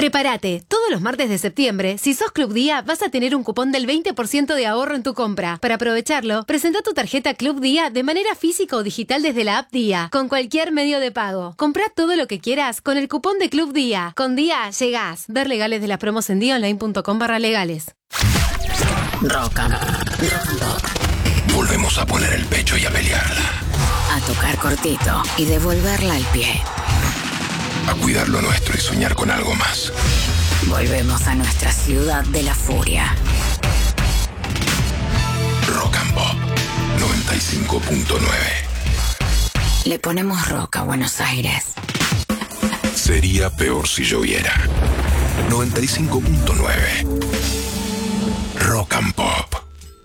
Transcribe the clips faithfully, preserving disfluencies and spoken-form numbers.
Prepárate, todos los martes de septiembre, si sos Club Día, vas a tener un cupón del veinte por ciento de ahorro en tu compra. Para aprovecharlo, presenta tu tarjeta Club Día de manera física o digital desde la app Día, con cualquier medio de pago. Comprá todo lo que quieras con el cupón de Club Día. Con Día llegás. Ver legales de las promos en diaonline.com barra legales. Rock and Pop. Volvemos a poner el pecho y a pelearla. A tocar cortito y devolverla al pie. A cuidar lo nuestro y soñar con algo más. Volvemos a nuestra ciudad de la furia. Rock and Pop noventa y cinco punto nueve. Le ponemos rock a Buenos Aires. Sería peor si lloviera. noventa y cinco punto nueve. Rock and Pop.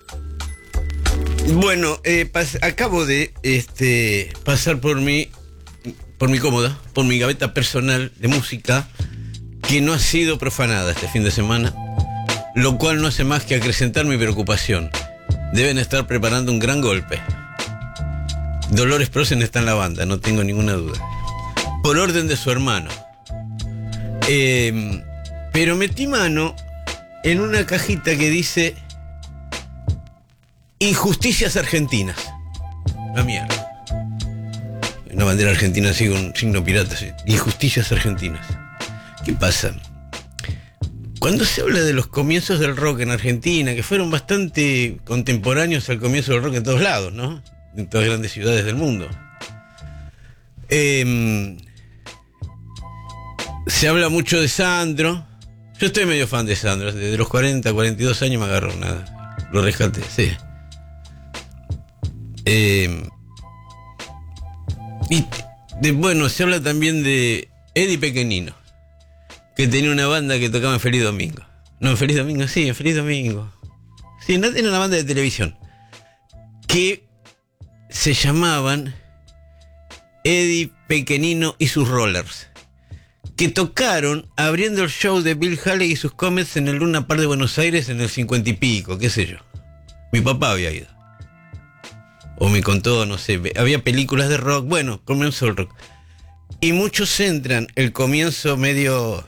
Bueno, eh, pas- acabo de este, pasar por mi, por mi cómoda, por mi gaveta personal de música, que no ha sido profanada este fin de semana, lo cual no hace más que acrecentar mi preocupación. Deben estar preparando un gran golpe. Dolores Prosen está en la banda, no tengo ninguna duda. Por orden de su hermano. Eh, pero metí mano en una cajita que dice Injusticias Argentinas. La mierda. Una bandera argentina así con un signo pirata, así. Injusticias Argentinas. ¿Qué pasa? Cuando se habla de los comienzos del rock en Argentina, que fueron bastante contemporáneos al comienzo del rock en todos lados, ¿no? En todas las grandes ciudades del mundo. Eh, se habla mucho de Sandro. Yo estoy medio fan de Sandro. Desde los cuarenta, cuarenta y dos años me agarró nada. Lo rescaté, sí. Eh, y de, bueno, se habla también de Eddie Pequenino, que tenía una banda que tocaba en Feliz Domingo. No, en Feliz Domingo, sí, en Feliz Domingo. Sí, no tenía una banda de televisión. Que se llamaban Eddie Pequenino y sus Rollers. Que tocaron abriendo el show de Bill Haley y sus Comets en el Luna Park de Buenos Aires en el cincuenta y pico, qué sé yo. Mi papá había ido. O me contó, no sé, había películas de rock. Bueno, comenzó el rock. Y muchos centran el comienzo medio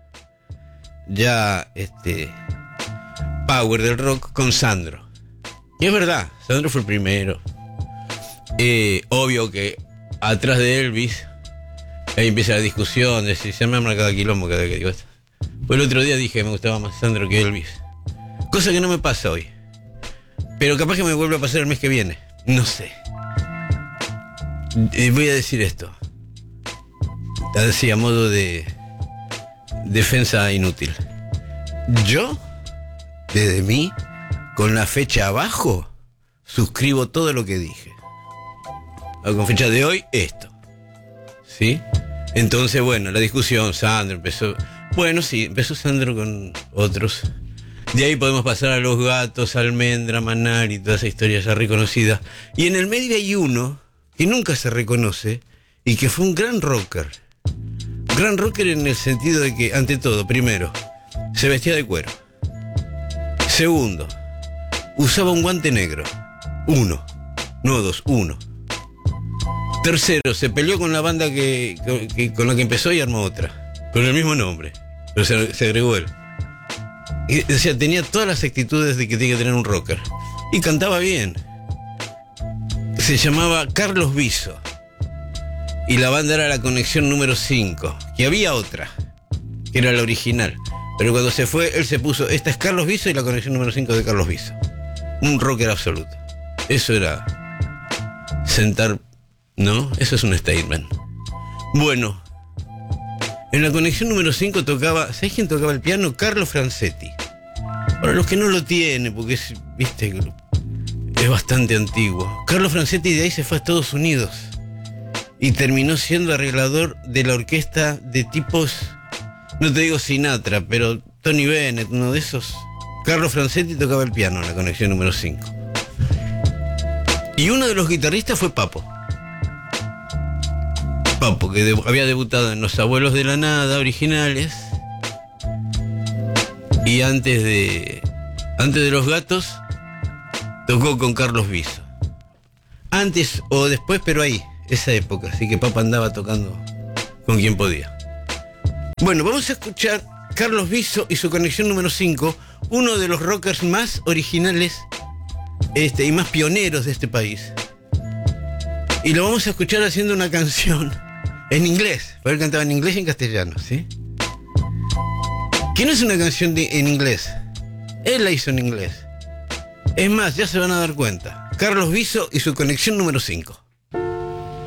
ya este power del rock con Sandro. Y es verdad, Sandro fue el primero. Eh, obvio que atrás de Elvis, ahí empieza la discusión de si se me ha marcado quilombo cada vez que digo esto. Pues el otro día dije que me gustaba más Sandro que Elvis. Cosa que no me pasa hoy. Pero capaz que me vuelve a pasar el mes que viene. No sé. Eh, voy a decir esto. Así a modo de defensa inútil. Yo, desde mí, con la fecha abajo, suscribo todo lo que dije. Con fecha de hoy, esto. ¿Sí? Entonces, bueno, la discusión, Sandro empezó... Bueno, sí, empezó Sandro con otros. De ahí podemos pasar a Los Gatos, Almendra, Manal y toda esa historia ya reconocida. Y en el medio hay uno que nunca se reconoce y que fue un gran rocker. Gran rocker en el sentido de que, ante todo, primero, se vestía de cuero. Segundo, usaba un guante negro. Uno. No dos, uno. Tercero, se peleó con la banda que, que, con la que empezó y armó otra. Con el mismo nombre. Pero se, se agregó él. Y, o sea, tenía todas las actitudes de que tiene que tener un rocker. Y cantaba bien. Se llamaba Carlos Viso. Y la banda era La Conexión número cinco. Y había otra, que era la original. Pero cuando se fue, él se puso, esta es Carlos Viso y La Conexión número cinco de Carlos Viso. Un rocker absoluto. Eso era sentar, ¿no? Eso es un statement. Bueno, en La Conexión número cinco tocaba, ¿sabés quién tocaba el piano? Carlo Franzetti. Para los que no lo tienen, porque es, viste, es bastante antiguo. Carlo Franzetti de ahí se fue a Estados Unidos y terminó siendo arreglador de la orquesta de tipos, no te digo Sinatra, pero Tony Bennett, uno de esos. Carlo Franzetti tocaba el piano en La Conexión número cinco. Y uno de los guitarristas fue Papo. Papo, que de, había debutado en Los Abuelos de la Nada originales. Y antes de antes de Los Gatos tocó con Carlos Viso. Antes o después, pero ahí, esa época. Así que Papo andaba tocando con quien podía. Bueno, vamos a escuchar Carlos Viso y su conexión número cinco, uno de los rockers más originales este, y más pioneros de este país. Y lo vamos a escuchar haciendo una canción en inglés, porque él cantaba en inglés y en castellano, ¿sí? Que no es una canción de, en inglés, él la hizo en inglés. Es más, ya se van a dar cuenta. Carlos Viso y su conexión número cinco.